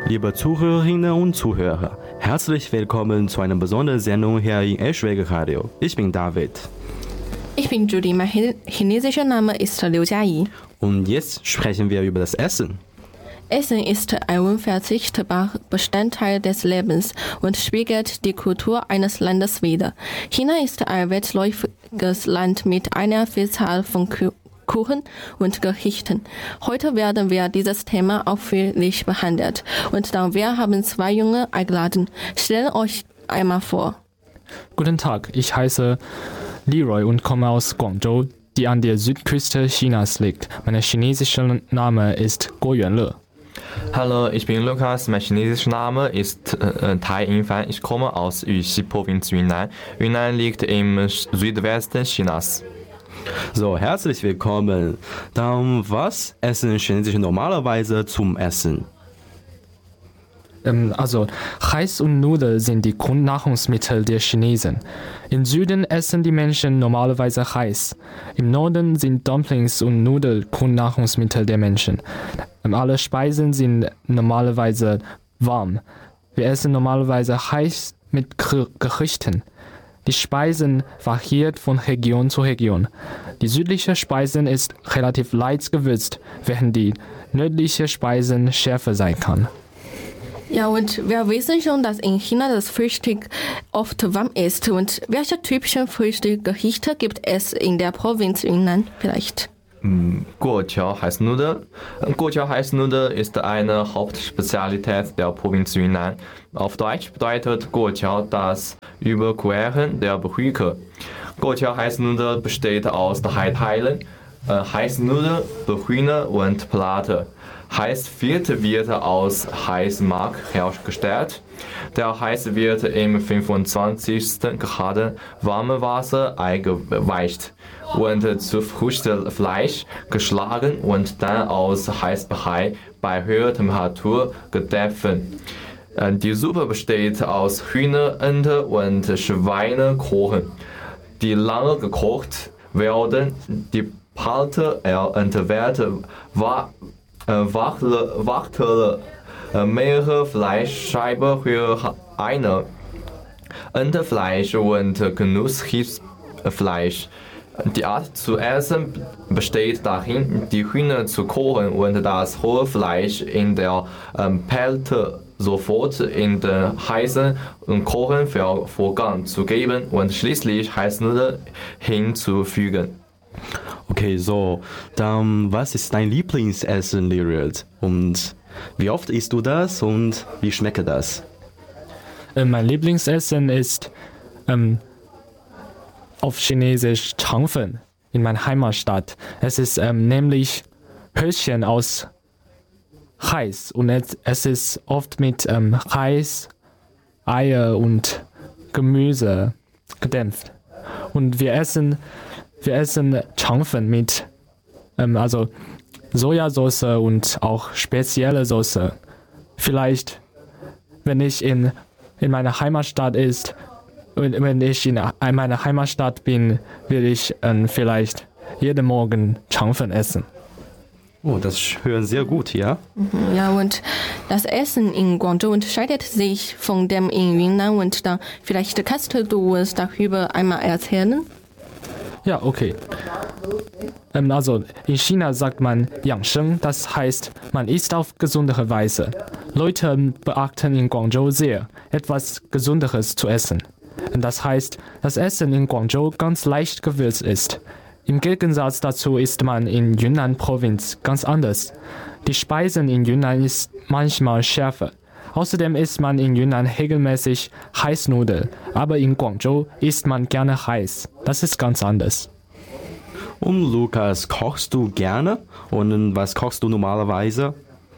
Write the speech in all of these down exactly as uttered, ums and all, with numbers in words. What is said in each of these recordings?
Liebe Zuhörerinnen und Zuhörer, herzlich willkommen zu einer besonderen Sendung hier im Eschwege Radio. Ich bin David. Ich bin Judy, mein chinesischer Name ist Liu Jiayi. Und jetzt sprechen wir über das Essen. Essen ist ein unverzichtbarer Bestandteil des Lebens und spiegelt die Kultur eines Landes wider. China ist ein weitläufiges Land mit einer Vielzahl von Kuchen und Gerichten. Heute werden wir dieses Thema ausführlich behandelt und dann wir haben zwei Junge eingeladen. Stellt euch einmal vor. Guten Tag, ich heiße Leroy und komme aus Guangzhou, die an der Südküste Chinas liegt. Mein chinesischer Name ist Guo Yuanle. Hallo, ich bin Lukas, mein chinesischer Name ist äh, Tai Yingfan. Ich komme aus Yuxi-Provinz Yunnan. Yunnan liegt im Südwesten Chinas. So, herzlich willkommen. Dann, was essen Chinesen normalerweise zum Essen? Ähm, also, Reis und Nudeln sind die Grundnahrungsmittel der Chinesen. Im Süden essen die Menschen normalerweise Reis. Im Norden sind Dumplings und Nudeln Grundnahrungsmittel der Menschen. Ähm, alle Speisen sind normalerweise warm. Wir essen normalerweise Reis mit Gr- Gerichten. Die Speisen variiert von Region zu Region. Die südliche Speisen ist relativ leicht gewürzt, während die nördliche Speisen schärfer sein kann. Ja, und wir wissen schon, dass in China das Frühstück oft warm ist. Und welche typischen Frühstücksgerichte gibt es in der Provinz Yunnan vielleicht? Guoqiao Heißnudel. Guoqiao Heißnudel ist eine Hauptspezialität der Provinz Yunnan. Auf Deutsch bedeutet Guoqiao das Überqueren der Brücke. Guoqiao Heißnudel besteht aus drei Teilen: äh, Heißnudel, Brühe und Platte. Heißviert wird aus Heißmark hergestellt. Der Heiß wird im fünfundzwanzigsten Grad warmem Wasser eingeweicht und zu Früchtefleisch geschlagen und dann aus Heißbrei bei höherer Temperatur gedämpft. Die Suppe besteht aus Hühner, Ente und Schweinekrochen, die lange gekocht werden. Die Palte Ente wird Wachtel mehrere Fleischscheiben für eine Entefleisch und Genussfleisch. Die Art zu essen besteht darin, die Hühner zu kochen und das rohe Fleisch in der ähm, Palte sofort in den heißen Kochenvorgang zu geben und schließlich Heißnudeln hinzufügen. Okay, so, dann was ist dein Lieblingsessen, Leroy? Und wie oft isst du das und wie schmeckt das? Äh, mein Lieblingsessen ist ähm, auf Chinesisch Changfen in meiner Heimatstadt. Es ist ähm, nämlich Höschen aus Reis und es, es ist oft mit ähm, Reis, Eier und Gemüse gedämpft. Und wir essen, wir essen Changfen mit ähm, also Sojasauce und auch spezielle Soße. Vielleicht, wenn ich in, in meiner Heimatstadt ist, wenn ich in meiner Heimatstadt bin, will ich ähm, vielleicht jeden Morgen Changfen essen. Oh, das hören sehr gut, ja? Ja, und das Essen in Guangzhou unterscheidet sich von dem in Yunnan und dann vielleicht kannst du uns darüber einmal erzählen? Ja, okay. Ähm, also in China sagt man Yangsheng, das heißt, man isst auf gesundere Weise. Leute beachten in Guangzhou sehr, etwas Gesunderes zu essen. Das heißt, das Essen in Guangzhou ganz leicht gewürzt ist. Im Gegensatz dazu isst man in Yunnan-Provinz ganz anders. Die Speisen in Yunnan ist manchmal schärfer. Außerdem isst man in Yunnan regelmäßig Heißnudeln, aber in Guangzhou isst man gerne Reis. Das ist ganz anders. Und Lukas, kochst du gerne? Und was kochst du normalerweise?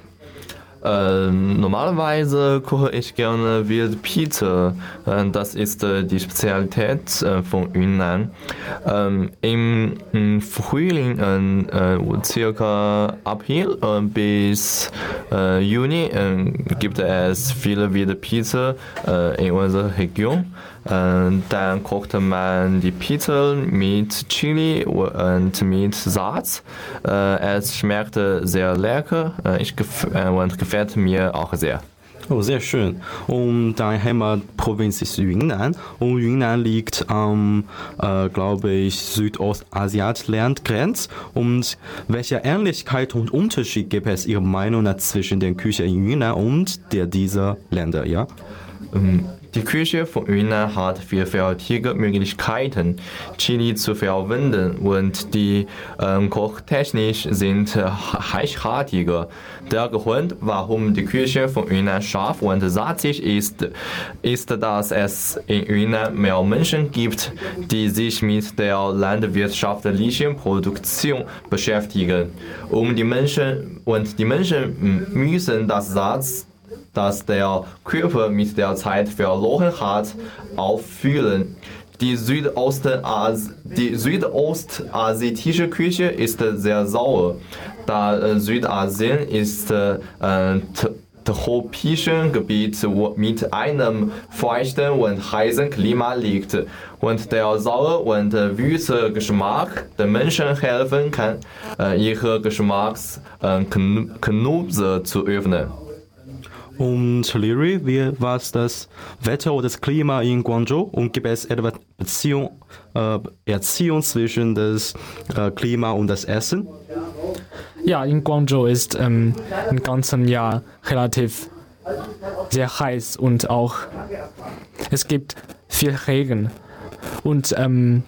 Äh, normalerweise koche ich gerne Wildpizza. Äh, das ist äh, die Spezialität äh, von Yunnan. Ähm, im, Im Frühling, äh, circa April äh, bis äh, Juni, äh, gibt es viele Wildpizza äh, in unserer Region. Äh, dann kochte man die Pizza mit Chili und mit Salz. Äh, es schmeckte sehr lecker äh, ich gef- äh, und gefällt mir auch sehr. Oh, sehr schön. Und deine Heimatprovinz ist Yunnan. Und Yunnan liegt am, äh, glaube ich, Südostasiat-Landgrenze. Und welche Ähnlichkeit und Unterschied gibt es Ihrer Meinung nach zwischen der Küche in Yunnan und der dieser Länder, ja? Ähm, Die Küche von Yunnan hat vielfältige Möglichkeiten, Chili zu verwenden und die ähm, kochtechnisch sind äh, reichhaltiger. Der Grund, warum die Küche von Yunnan scharf und salzig ist, ist, dass es in Yunnan mehr Menschen gibt, die sich mit der landwirtschaftlichen Produktion beschäftigen. Um die Menschen und die Menschen müssen das Salz, das der Körper mit der Zeit verloren hat, auffüllen. Die, Südostas die südostasiatische Küche ist sehr sauer, da äh, Südasien ist äh, tropisches Gebiet mit einem feuchten und heißen Klima liegt und der saure und süße Geschmack den Menschen helfen kann, äh, ihre Geschmacksknuse zu öffnen. Und Liri, wie war das Wetter oder das Klima in Guangzhou? Und gibt es etwa Beziehung, äh, Erziehung zwischen das äh, Klima und das Essen? Ja, in Guangzhou ist ähm, im ganzen Jahr relativ sehr heiß und auch es gibt viel Regen. Und ähm,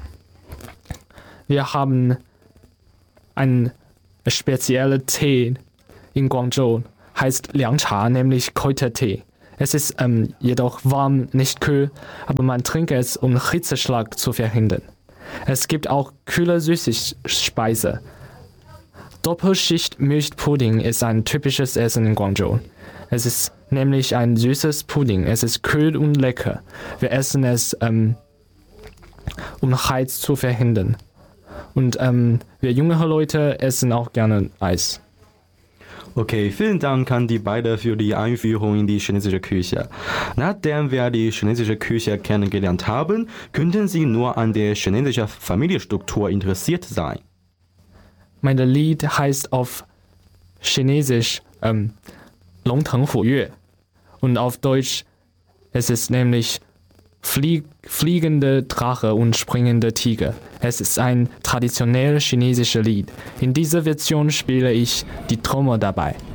wir haben einen speziellen Tee in Guangzhou. Heißt Liangcha, nämlich Kräutertee. Es ist ähm, jedoch warm, nicht kühl, aber man trinkt es, um Hitzeschlag zu verhindern. Es gibt auch kühle Süßspeise. Doppelschicht Milchpudding ist ein typisches Essen in Guangzhou. Es ist nämlich ein süßes Pudding. Es ist kühl und lecker. Wir essen es, ähm, um Heiz zu verhindern. Und ähm, wir jüngere Leute essen auch gerne Eis. Okay, vielen Dank an die beiden für die Einführung in die chinesische Küche. Nachdem wir die chinesische Küche kennengelernt haben, könnten Sie nur an der chinesischen Familienstruktur interessiert sein. Mein Lied heißt auf Chinesisch ähm, Long Teng Hu Yue und auf Deutsch es ist nämlich Flie fliegende Drache und springende Tiger. Es ist ein traditionelles chinesisches Lied. In dieser Version spiele ich die Trommel dabei.